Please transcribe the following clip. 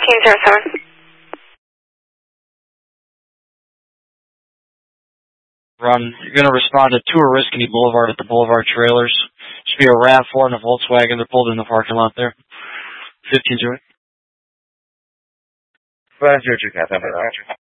1507. Run. You're going to respond to 2 Oriskany Boulevard at the Boulevard Trailers. Should be a RAV4 and a Volkswagen. They're pulled in the parking lot there. 1508. 502 Cap.